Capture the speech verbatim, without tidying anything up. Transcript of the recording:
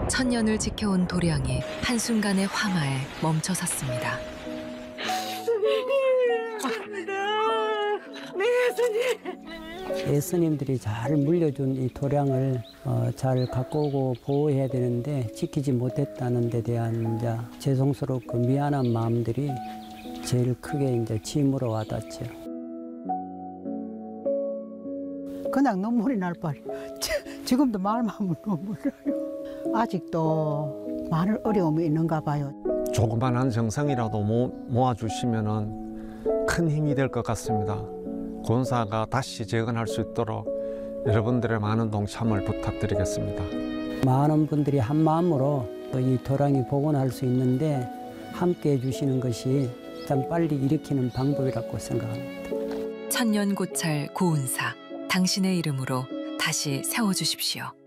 천년을 지켜온 도량이 한순간의 화마에 멈춰 섰습니다. 예수님들이 잘 물려준 이 도량을 어, 잘 갖고 오고 보호해야 되는데 지키지 못했다는 데 대한 이제 죄송스럽고 미안한 마음들이 제일 크게 이제 짐으로 와닿죠. 그냥 눈물이 날 뻔. 지금도 말만 하면 눈물 나요. 아직도 많은 어려움이 있는가 봐요. 조그만한 정성이라도 모, 모아주시면 큰 힘이 될 것 같습니다. 권사가 다시 재건할 수 있도록 여러분들의 많은 동참을 부탁드리겠습니다. 많은 분들이 한 마음으로 이 도량이 복원할 수 있는데 함께 해주시는 것이 가장 빨리 일으키는 방법이라고 생각합니다. 천년 고찰 고운사, 당신의 이름으로 다시 세워주십시오.